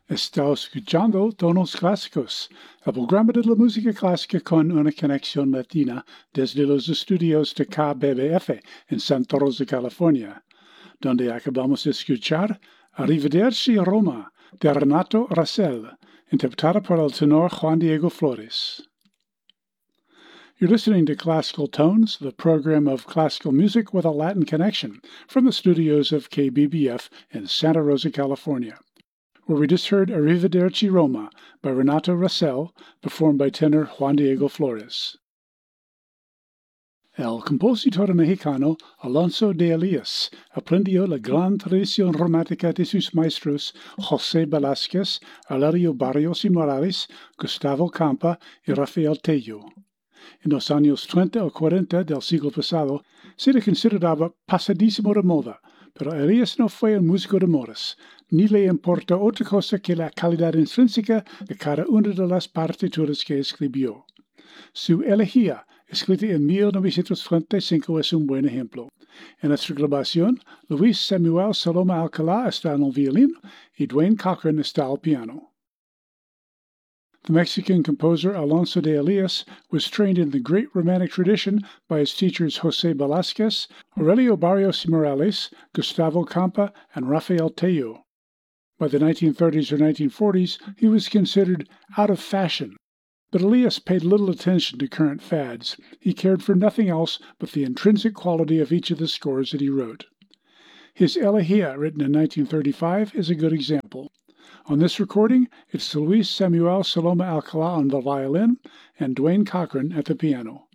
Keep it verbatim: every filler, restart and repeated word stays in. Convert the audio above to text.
Está escuchando Tonos Clásicos, el programa de la música clásica con una conexión latina desde los estudios de K B B F en Santa Rosa, California, donde acabamos de escuchar Arrivederci Roma de Renato Rasel, interpretada por el tenor Juan Diego Flores. You're listening to Classical Tones, the program of classical music with a Latin connection, from the studios of K B B F in Santa Rosa, California, where we just heard Arrivederci Roma by Renato Rasel, performed by tenor Juan Diego Flores. El compositor mexicano Alonso de Elias aprendió la gran tradición romántica de sus maestros José Velázquez, Alario Barrios y Morales, Gustavo Campa y Rafael Tello. En los años treinta o cuarenta del siglo pasado, se le consideraba pasadísimo de moda, pero Elias no fue un músico de modas, ni le importa otra cosa que la calidad intrínseca de cada una de las partituras que escribió. Su elegía, escrita en mil novecientos treinta y cinco, es un buen ejemplo. En nuestra grabación, Luis Samuel Saloma Alcalá está en el violín y Dwayne Cochran está al piano. The Mexican composer Alonso de Elias was trained in the great Romantic tradition by his teachers José Velázquez, Aurelio Barrios y Morales, Gustavo Campa, and Rafael Tello. By the nineteen thirties or nineteen forties, he was considered out of fashion. But Elias paid little attention to current fads. He cared for nothing else but the intrinsic quality of each of the scores that he wrote. His Elegía, written in nineteen thirty-five, is a good example. On this recording, it's Luis Samuel Saloma Alcalá on the violin and Dwayne Cochran at the piano.